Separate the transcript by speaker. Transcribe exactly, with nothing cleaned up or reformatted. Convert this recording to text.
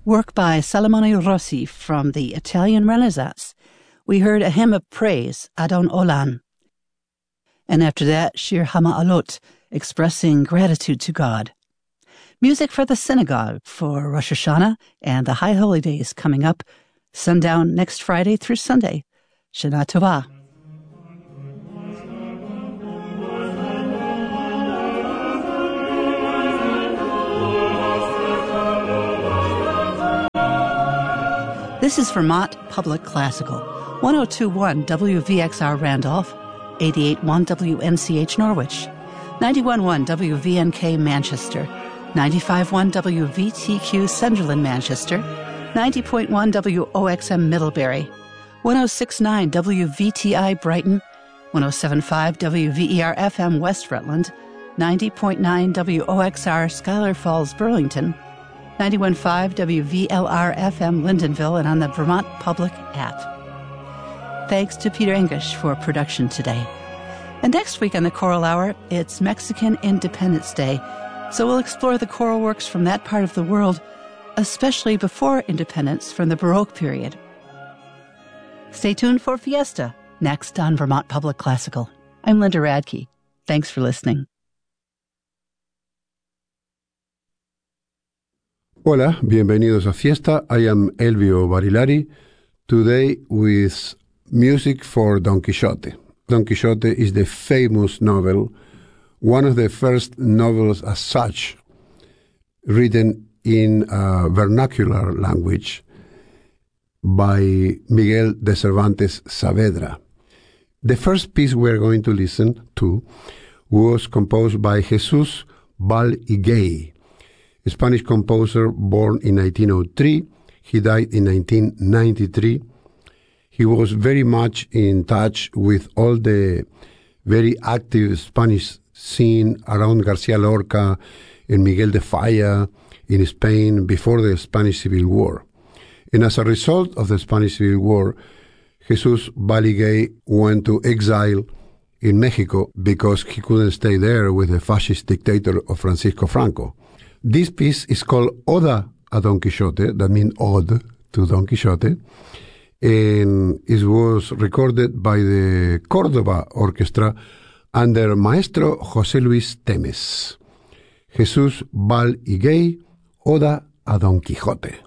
Speaker 1: work by Salomone Rossi from the Italian Renaissance, we heard a hymn of praise, Adon Olam. And after that, Shir Hama'alot, expressing gratitude to God. Music for the synagogue for Rosh Hashanah and the High Holy Days coming up, sundown next Friday through Sunday. Shana Tova. This is Vermont Public Classical, one oh two point one W V X R Randolph, eighty-eight point one W N C H Norwich, ninety-one point one W V N K Manchester, ninety-five point one W V T Q Sunderland Manchester, ninety point one W O X M Middlebury, one oh six point nine W V T I Brighton, one oh seven point five W V E R F M West Rutland, ninety point nine W O X R Schuyler Falls Burlington, ninety-one point five W V L R F M Lindenville, and on the Vermont Public app. Thanks to Peter English for production today. And next week on the Choral Hour, it's Mexican Independence Day, so we'll explore the choral works from that part of the world, especially before independence from the Baroque period. Stay tuned for Fiesta, next on Vermont Public Classical. I'm Linda Radke. Thanks for listening.
Speaker 2: Hola, bienvenidos a Fiesta. I am Elvio Barilari, today with music for Don Quixote. Don Quixote is the famous novel, one of the first novels as such, written in a vernacular language by Miguel de Cervantes Saavedra. The first piece we're going to listen to was composed by Jesús Val Higuey, a Spanish composer born in nineteen oh three. He died in nineteen ninety-three. He was very much in touch with all the very active Spanish scene around García Lorca and Miguel de Falla in Spain before the Spanish Civil War. And as a result of the Spanish Civil War, Jesús Val Higuey went to exile in Mexico because he couldn't stay there with the fascist dictator of Francisco Franco. This piece is called Oda a Don Quixote, that means ode to Don Quixote, and it was recorded by the Córdoba Orchestra under Maestro José Luis Temes. Jesús Val Higuey, Oda a Don Quijote.